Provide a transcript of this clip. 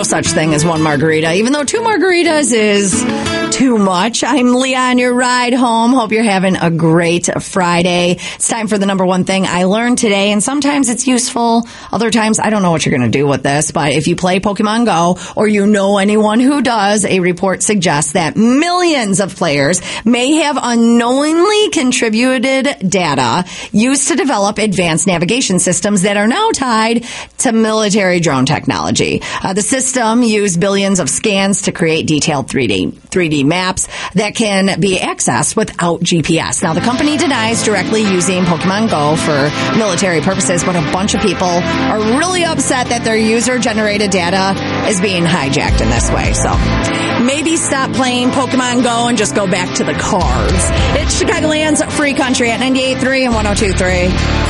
no such thing as one margarita, even though 2 margaritas is too much. I'm Leah on your ride home. Hope you're having a great Friday. It's time for the number one thing I learned today, and sometimes it's useful. Other times, I don't know what you're going to do with this, but if you play Pokemon Go or you know anyone who does, a report suggests that millions of players may have unknowingly contributed data used to develop advanced navigation systems that are now tied to military drone technology. The system used billions of scans to create detailed 3D maps that can be accessed without GPS. Now, the company denies directly using Pokemon Go for military purposes, but a bunch of people are really upset that their user-generated data is being hijacked in this way. So maybe stop playing Pokemon Go and just go back to the cards. It's Chicagoland's Free Country at 98.3 and 102.3.